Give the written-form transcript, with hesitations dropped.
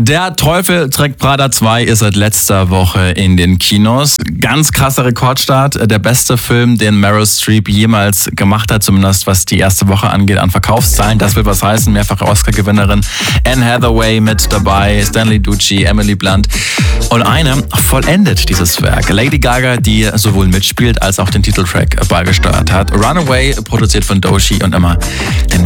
Der Teufel trägt Prada 2 ist seit letzter Woche in den Kinos. Ganz krasser Rekordstart. Der beste Film, den Meryl Streep jemals gemacht hat, zumindest was die erste Woche angeht, an Verkaufszahlen. Das will was heißen. Mehrfache Oscar-Gewinnerin. Anne Hathaway mit dabei, Stanley Tucci, Emily Blunt. Und eine vollendet dieses Werk. Lady Gaga, die sowohl mitspielt, als auch den Titeltrack beigesteuert hat. Runaway, produziert von Doechii und immer den